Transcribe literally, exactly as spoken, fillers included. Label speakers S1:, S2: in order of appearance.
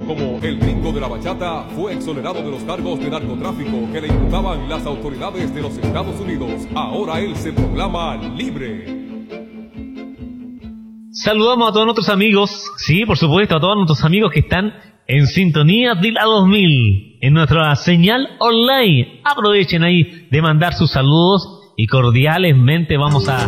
S1: como el Gringo de la Bachata, fue exonerado de los cargos de narcotráfico que le imputaban las autoridades de los Estados Unidos. Ahora él se proclama libre.
S2: Saludamos a todos nuestros amigos, sí, por supuesto, a todos nuestros amigos que están en sintonía de la dos mil, en nuestra señal online. Aprovechen ahí de mandar sus saludos y cordialmente vamos a